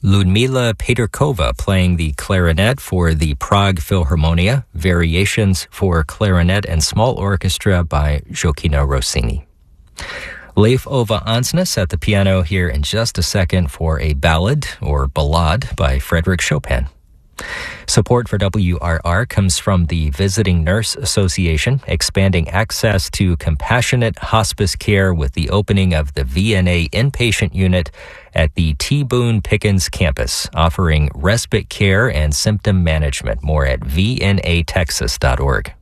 Ludmila Peterkova playing the clarinet for the Prague Philharmonia, Variations for Clarinet and Small Orchestra by Joachim Rossini. Leif Ove Ansnes at the piano here in just a second for a ballad or ballade by Frédéric Chopin. Support for WRR comes from the Visiting Nurse Association, expanding access to compassionate hospice care with the opening of the VNA inpatient unit at the T. Boone Pickens campus, offering respite care and symptom management. More at vnatexas.org.